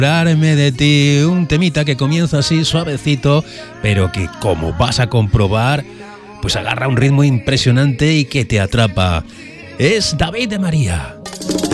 Enamorarme de ti, un temita que comienza así suavecito, pero que, como vas a comprobar, pues agarra un ritmo impresionante y que te atrapa. Es David de María.